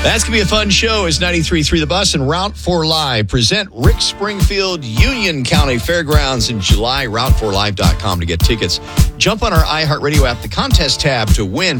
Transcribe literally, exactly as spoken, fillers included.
That's going to be a fun show as ninety-three point three The Bus and Route four Live present Rick Springfield Union County Fairgrounds in July. route four live dot com to get tickets. Jump on our iHeartRadio app, the contest tab, to win